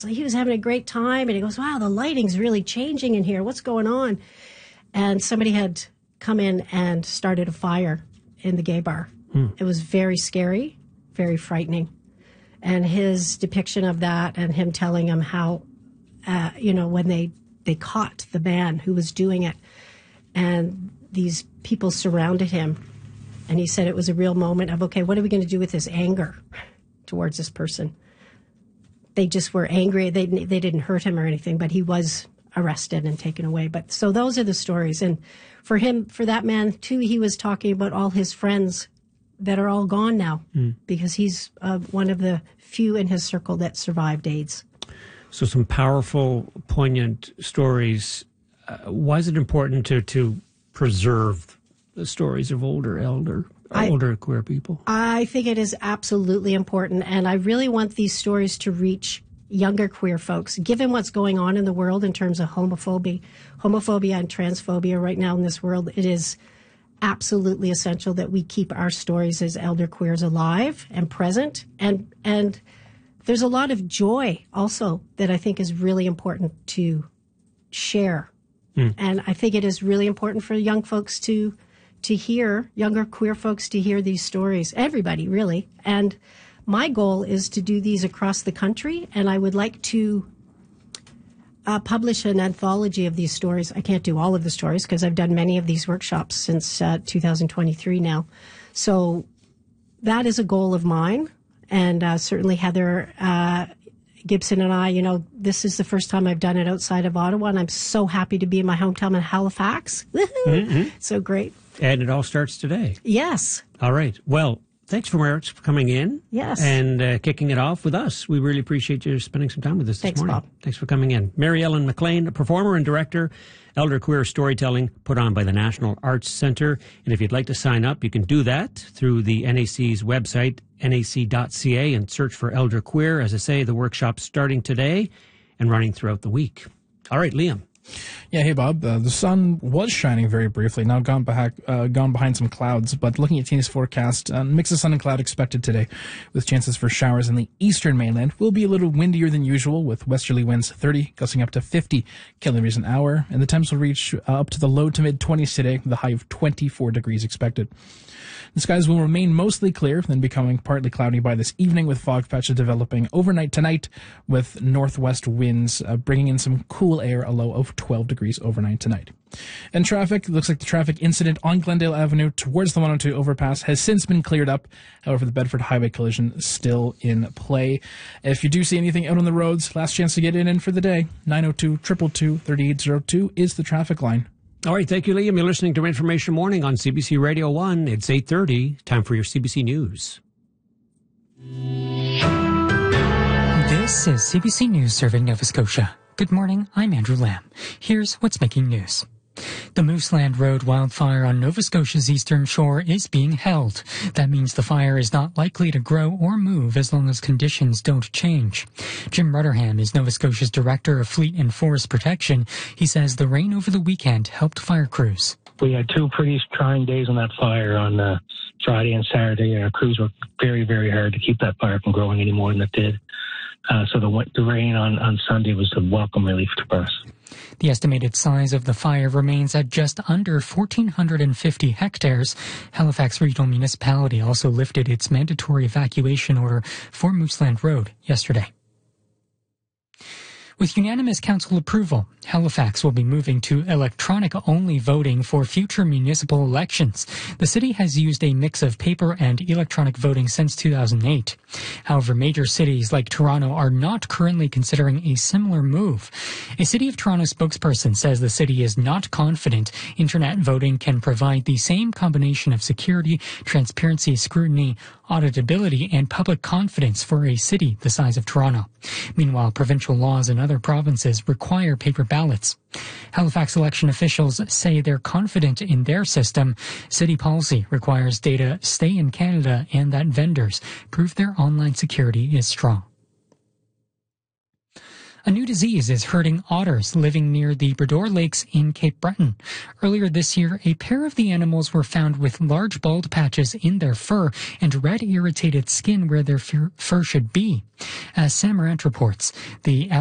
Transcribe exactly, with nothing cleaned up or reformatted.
So he was having a great time, and he goes, wow, the lighting's really changing in here. What's going on? And somebody had come in and started a fire in the gay bar. Hmm. It was very scary, very frightening. And his depiction of that and him telling him how, uh, you know, when they, they caught the man who was doing it and these people surrounded him. And he said it was a real moment of, okay, what are we going to do with this anger towards this person? They just were angry. They they didn't hurt him or anything, but he was arrested and taken away. But so those are the stories. And for him, for that man too, he was talking about all his friends that are all gone now mm. because he's uh, one of the few in his circle that survived AIDS. So some powerful, poignant stories. Uh, why is it important to, to preserve the stories of older elder? I, older queer people? I think it is absolutely important, and I really want these stories to reach younger queer folks, given what's going on in the world in terms of homophobia, homophobia and transphobia right now in this world. It is absolutely essential that we keep our stories as elder queers alive and present, and and there's a lot of joy also that I think is really important to share, mm. and I think it is really important for young folks to to hear, younger queer folks to hear these stories, everybody really. And my goal is to do these across the country, and I would like to uh, publish an anthology of these stories. I can't do all of the stories because I've done many of these workshops since uh, two thousand twenty-three now. So that is a goal of mine, and uh, certainly Heather uh, Gibson and I, you know, this is the first time I've done it outside of Ottawa, and I'm so happy to be in my hometown in Halifax. Mm-hmm. So great. And it all starts today. Yes. All right. Well, thanks for Merritt for coming in. Yes. And uh, kicking it off with us. We really appreciate you spending some time with us thanks, this morning. Bob. Thanks for coming in. Mary Ellen McLean, a performer and director, elder queer storytelling put on by the National Arts Centre. And if you'd like to sign up, you can do that through the N A C's website, N A C dot C A, and search for Elder Queer. As I say, the workshop's starting today and running throughout the week. All right, Liam. Yeah, hey, Bob. Uh, the sun was shining very briefly, now gone, behind, uh, gone behind some clouds, but looking at today's forecast, uh, mix of sun and cloud expected today, with chances for showers in the eastern mainland. Will be a little windier than usual, with westerly winds thirty, gusting up to fifty kilometers an hour, and the temps will reach uh, up to the low to mid-twenties today, with a high of twenty-four degrees expected. The skies will remain mostly clear, then becoming partly cloudy by this evening, with fog patches developing overnight tonight, with northwest winds uh, bringing in some cool air, a low of twelve degrees overnight tonight. And traffic, looks like the traffic incident on Glendale Avenue towards the one oh two overpass has since been cleared up. However, the Bedford Highway collision is still in play. If you do see anything out on the roads, last chance to get it in for the day, nine oh two, two two two, three eight oh two is the traffic line. All right, thank you, Liam. You're listening to Information Morning on C B C Radio one. It's eight thirty. Time for your C B C News. This is C B C News serving Nova Scotia. Good morning, I'm Andrew Lamb. Here's what's making news. The Mooseland Road wildfire on Nova Scotia's eastern shore is being held. That means the fire is not likely to grow or move as long as conditions don't change. Jim Rutterham is Nova Scotia's Director of Fleet and Forest Protection. He says the rain over the weekend helped fire crews. We had two pretty trying days on that fire on uh, Friday and Saturday, and our crews worked very, very hard to keep that fire from growing any more than it did. Uh, so the, the rain on, on Sunday was a welcome relief to us. The estimated size of the fire remains at just under one thousand four hundred fifty hectares. Halifax Regional Municipality also lifted its mandatory evacuation order for Mooseland Road yesterday. With unanimous council approval, Halifax will be moving to electronic-only voting for future municipal elections. The city has used a mix of paper and electronic voting since two thousand eight. However, major cities like Toronto are not currently considering a similar move. A City of Toronto spokesperson says the city is not confident internet voting can provide the same combination of security, transparency, scrutiny, auditability, and public confidence for a city the size of Toronto. Meanwhile, provincial laws in other provinces require paper ballots. Halifax election officials say they're confident in their system. City policy requires data stay in Canada and that vendors prove their online security is strong. A new disease is hurting otters living near the Bredor Lakes in Cape Breton. Earlier this year, a pair of the animals were found with large bald patches in their fur and red irritated skin where their fur should be. As Samarant reports, the